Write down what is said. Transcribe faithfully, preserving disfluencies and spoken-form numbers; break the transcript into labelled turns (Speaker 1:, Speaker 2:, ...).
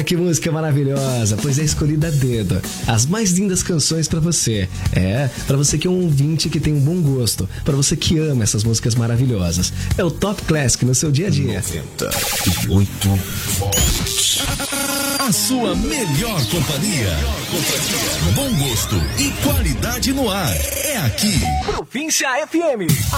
Speaker 1: que música maravilhosa, pois é escolhida a dedo. As mais lindas canções pra você. É, pra você que é um ouvinte que tem um bom gosto, pra você que ama essas músicas maravilhosas. É o Top Classic no seu dia a dia.
Speaker 2: noventa e oito Volts. A sua melhor companhia. Bom gosto e qualidade no ar. É aqui.
Speaker 3: Província F M.